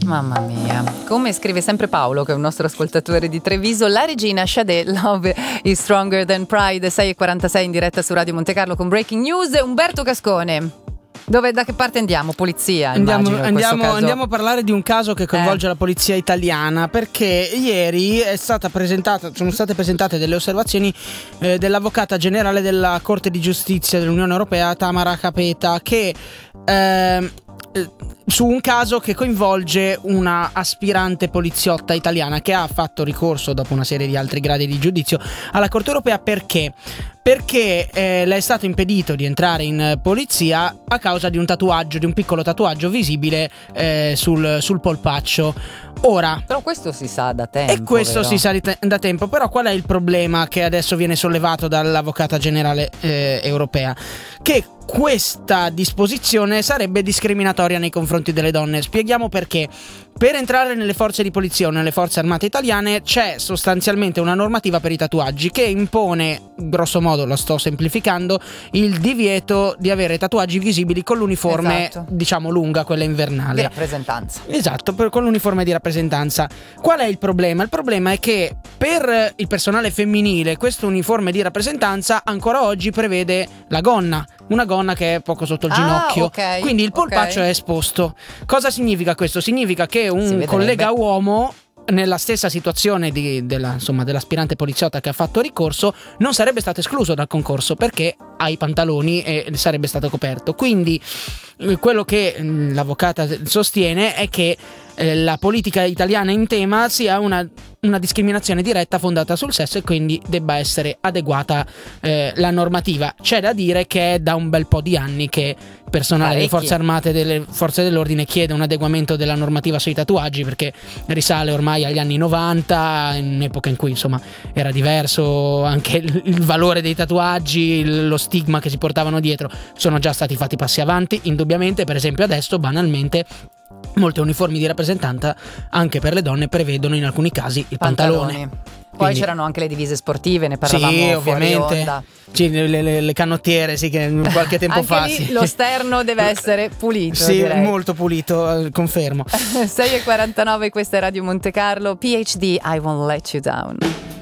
Mamma mia, come scrive sempre Paolo, che è un nostro ascoltatore di Treviso, la regina Sade, Love is Stronger Than Pride, 6:46 in diretta su Radio Monte Carlo con Breaking News. Umberto Cascone, da che parte andiamo? Polizia, andiamo a parlare di un caso che coinvolge la polizia italiana, perché ieri sono state presentate delle osservazioni dell'avvocata generale della Corte di Giustizia dell'Unione Europea, Tamara Capeta, che su un caso che coinvolge una aspirante poliziotta italiana che ha fatto ricorso, dopo una serie di altri gradi di giudizio, alla Corte Europea. Perché le è stato impedito di entrare in polizia a causa di un piccolo tatuaggio visibile sul polpaccio. Ora, però questo si sa da tempo. E questo vero? si sa da tempo. Però qual è il problema che adesso viene sollevato dall'avvocata generale europea? Che questa disposizione sarebbe discriminatoria nei confronti delle donne. Spieghiamo perché. Per entrare nelle forze di polizia o nelle forze armate italiane c'è sostanzialmente una normativa per i tatuaggi che impone, grosso modo, lo sto semplificando, il divieto di avere tatuaggi visibili con l'uniforme, esatto, diciamo lunga, quella invernale. Di rappresentanza. Esatto, con l'uniforme di rappresentanza. Qual è il problema? Il problema è che per il personale femminile questo uniforme di rappresentanza ancora oggi prevede la gonna, una gonna che è poco sotto il ginocchio, okay, quindi il polpaccio è esposto. Cosa significa questo? Significa che un collega uomo nella stessa situazione dell'aspirante poliziotta che ha fatto ricorso non sarebbe stato escluso dal concorso perché ha i pantaloni e sarebbe stato coperto. Quindi quello che l'avvocata sostiene è che la politica italiana in tema sia una discriminazione diretta fondata sul sesso e quindi debba essere adeguata la normativa. C'è da dire che è da un bel po' di anni che il personale delle forze armate e delle forze dell'ordine chiede un adeguamento della normativa sui tatuaggi, perché risale ormai agli anni 90, in un'epoca in cui insomma era diverso anche il valore dei tatuaggi, lo stigma che si portavano dietro. Sono già stati fatti passi avanti indubbiamente. Per esempio adesso banalmente molte uniformi di rappresentanza anche per le donne prevedono in alcuni casi il pantalone. Poi c'erano anche le divise sportive, ne parlavamo sì, ovviamente. Fuori onda. Sì, le canottiere, sì, che qualche tempo fa. Anche lì lo sterno deve essere pulito. Sì, direi. Molto pulito, confermo. 6:49, questa è Radio Monte Carlo. PhD, I Won't Let You Down.